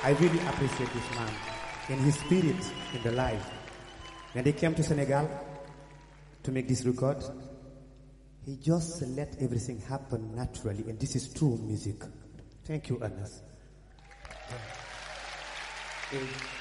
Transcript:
I really appreciate this man and his spirit in the life. When they came to Senegal to make this record, he just let everything happen naturally, and this is true music. Thank you, Anas.